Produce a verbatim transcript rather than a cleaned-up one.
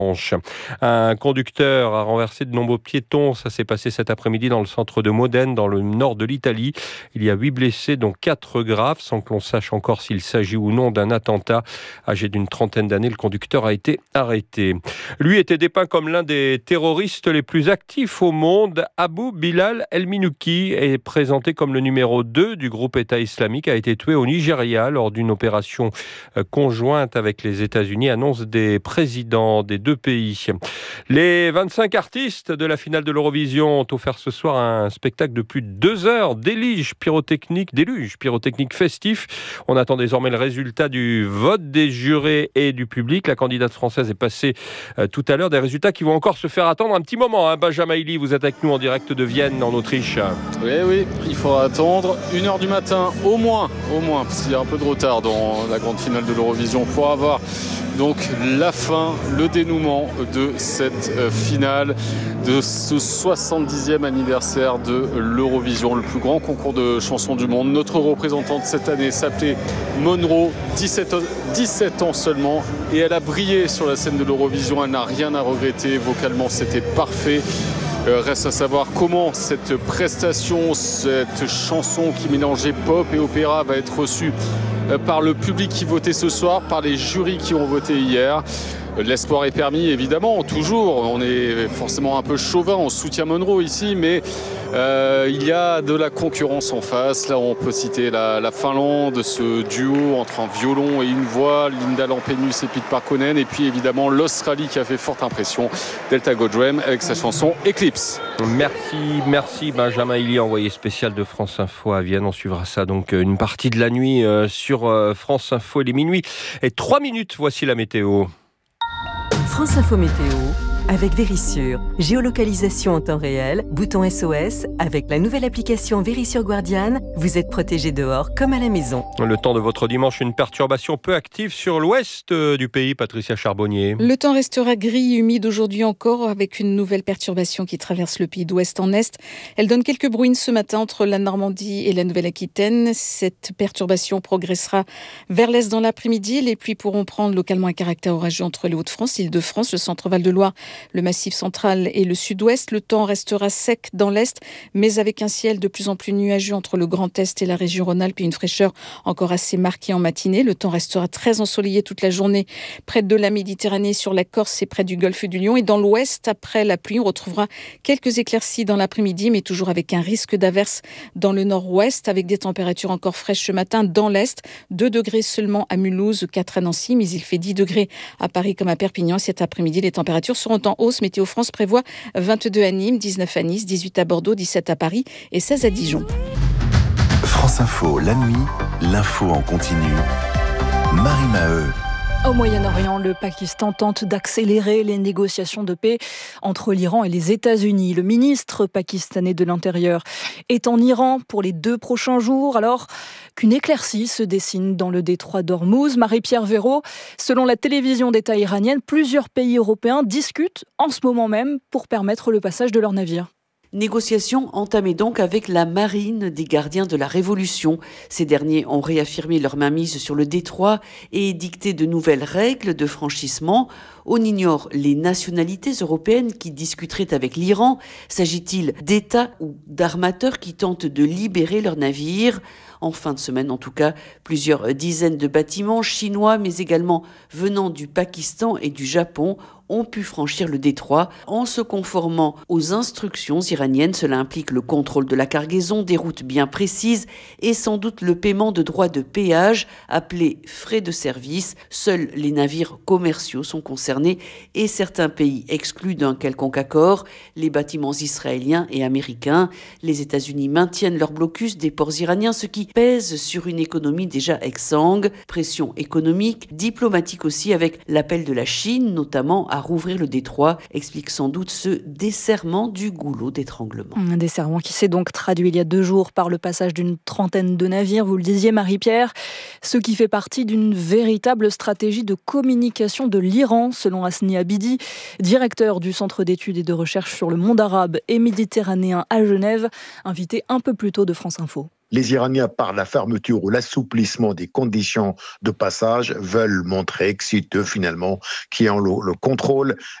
Un conducteur a renversé de nombreux piétons. Ça s'est passé cet après-midi dans le centre de Modène, dans le nord de l'Italie. Il y a huit blessés, dont quatre graves, sans que l'on sache encore s'il s'agit ou non d'un attentat. Âgé d'une trentaine d'années, le conducteur a été arrêté. Lui était dépeint comme l'un des terroristes les plus actifs au monde. Abu Bilal El-Minouki est présenté comme le numéro deux du groupe État islamique, a été tué au Nigeria lors d'une opération conjointe avec les États-Unis, annonce des présidents des deux pays. Les vingt-cinq artistes de la finale de l'Eurovision ont offert ce soir un spectacle de plus de deux heures d'élige pyrotechnique, déluge pyrotechnique festif. On attend désormais le résultat du vote des jurés et du public. La candidate française est passée euh, tout à l'heure. Des résultats qui vont encore se faire attendre un petit moment. Hein. Benjamin Elie, vous êtes avec nous en direct de Vienne, en Autriche. Oui, oui, il faudra attendre une heure du matin, au moins, au moins, parce qu'il y a un peu de retard dans la grande finale de l'Eurovision pour avoir donc la fin, le dénouement de cette euh, finale, de ce soixante-dixième anniversaire de l'Eurovision, le plus grand concours de chansons du monde. Notre représentante cette année s'appelait Monroe, dix-sept ans seulement, et elle a brillé sur la scène de l'Eurovision. Elle n'a rien à regretter, vocalement c'était parfait. Euh, reste à savoir comment cette prestation, cette chanson qui mélangeait pop et opéra va être reçue euh, par le public qui votait ce soir, par les jurys qui ont voté hier. Euh, l'espoir est permis, évidemment, toujours. On est forcément un peu chauvin, on soutient Monroe ici, mais euh, il y a de la concurrence en face. Là, on peut citer la, la Finlande, ce duo entre un violon et une voix, Linda Lampenius et Pete Parkkonen, et puis évidemment l'Australie qui a fait forte impression, Delta Goldrem avec sa chanson Eclipse. Merci, merci Benjamin Elie, envoyé spécial de France Info à Vienne. On suivra ça donc une partie de la nuit euh, sur euh, France Info. Il est minuit et trois minutes, voici la météo. France Info Météo avec Vérissure. Géolocalisation en temps réel, bouton S O S. Avec la nouvelle application Vérissure Guardian, vous êtes protégé dehors comme à la maison. Le temps de votre dimanche, une perturbation peu active sur l'ouest du pays, Patricia Charbonnier. Le temps restera gris, humide aujourd'hui encore, avec une nouvelle perturbation qui traverse le pays d'ouest en est. Elle donne quelques bruines ce matin entre la Normandie et la Nouvelle-Aquitaine. Cette perturbation progressera vers l'est dans l'après-midi. Les pluies pourront prendre localement un caractère orageux entre les Hauts-de-France, l'Île-de-France, le centre-Val de Loire, le Massif central et le sud-ouest. Le temps restera sec dans l'est, mais avec un ciel de plus en plus nuageux entre le Grand Est et la région Rhône-Alpes et une fraîcheur encore assez marquée en matinée. Le temps restera très ensoleillé toute la journée près de la Méditerranée, sur la Corse et près du golfe du Lion. Et dans l'ouest, après la pluie, on retrouvera quelques éclaircies dans l'après-midi, mais toujours avec un risque d'averse dans le nord-ouest, avec des températures encore fraîches ce matin dans l'est. deux degrés seulement à Mulhouse, quatre à Nancy, mais il fait dix degrés à Paris comme à Perpignan. Cet après-midi, les températures seront en hausse. Météo France prévoit vingt-deux à Nîmes, dix-neuf à Nice, dix-huit à Bordeaux, dix-sept à Paris et seize à Dijon. France Info, la nuit, l'info en continu. Marie Maheu. Au Moyen-Orient, le Pakistan tente d'accélérer les négociations de paix entre l'Iran et les États-Unis. Le ministre pakistanais de l'Intérieur est en Iran pour les deux prochains jours, alors qu'une éclaircie se dessine dans le détroit d'Ormuz. Marie-Pierre Véraud, selon la télévision d'État iranienne, plusieurs pays européens discutent en ce moment même pour permettre le passage de leurs navires. Négociations entamées donc avec la marine des gardiens de la Révolution. Ces derniers ont réaffirmé leur mainmise sur le détroit et dicté de nouvelles règles de franchissement. On ignore les nationalités européennes qui discuteraient avec l'Iran. S'agit-il d'États ou d'armateurs qui tentent de libérer leurs navires ? En fin de semaine, en tout cas, plusieurs dizaines de bâtiments chinois, mais également venant du Pakistan et du Japon, ont pu franchir le détroit en se conformant aux instructions iraniennes. Cela implique le contrôle de la cargaison, des routes bien précises et sans doute le paiement de droits de péage appelés frais de service. Seuls les navires commerciaux sont concernés et certains pays exclus d'un quelconque accord, les bâtiments israéliens et américains. Les États-Unis maintiennent leur blocus des ports iraniens, ce qui pèse sur une économie déjà exsangue. Pression économique, diplomatique aussi, avec l'appel de la Chine, notamment à rouvrir le détroit, explique sans doute ce desserrement du goulot d'étranglement. Un desserrement qui s'est donc traduit il y a deux jours par le passage d'une trentaine de navires, vous le disiez Marie-Pierre, ce qui fait partie d'une véritable stratégie de communication de l'Iran, selon Hasni Abidi, directeur du Centre d'études et de recherche sur le monde arabe et méditerranéen à Genève, invité un peu plus tôt de France Info. les Iraniens, par la fermeture ou l'assouplissement des conditions de passage, veulent montrer que c'est eux finalement qui ont le, le contrôle